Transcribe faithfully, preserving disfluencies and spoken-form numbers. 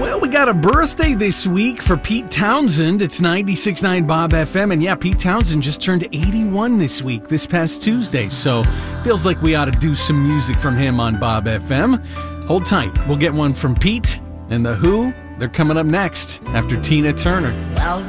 Well, we got a birthday this week for Pete Townsend. It's ninety-six point nine Bob F M. And yeah, Pete Townsend just turned eighty-one this week, this past Tuesday. So feels like we ought to do some music from him on Bob F M. Hold tight. We'll get one from Pete and The Who. They're coming up next after Tina Turner. Well,